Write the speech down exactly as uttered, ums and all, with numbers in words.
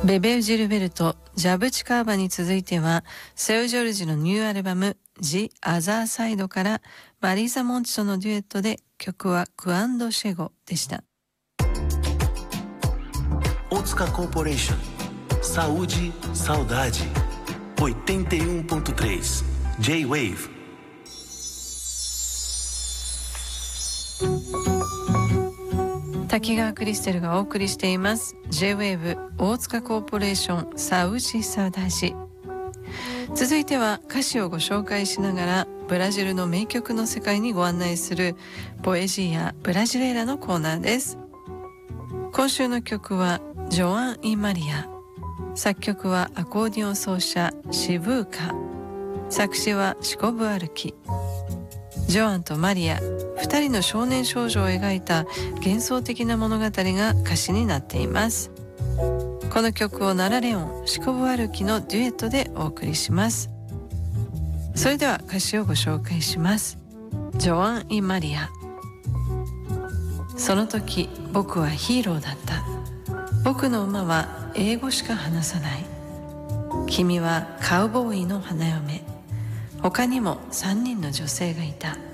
ベベウ・ジルベルト、ジャブチカーバに続いては、セオ・ジョルジのニューアルバム、ジ・アザーサイドからマリーザ・モンチとのデュエットで、曲はクアンド・シェゴでした。 Otsuka Corporation, Saúde, Saudade, oitenta e um ponto três, J-Wave。 滝川クリステルがお送りしています J-ウェーブ 大塚コーポレーションサウジサウダージ。続いては歌詞をご紹介しながらブラジルの名曲の世界にご案内するポエジーアブラジレーラのコーナーです。今週の曲はジョアン・イ・マリア、作曲はアコーディオン奏者シブーカ、作詞はシコブ・アルキ。ジョアンとマリア、二人の少年少女を描いた幻想的な物語が歌詞になっています。この曲をナラレオン、シコブ・アルキのデュエットでお送りします。それでは歌詞をご紹介します。ジョアン・イ・マリア。その時僕はヒーローだった。僕の馬は英語しか話さない。君はカウボーイの花嫁。他にもさんにんの女性がいた。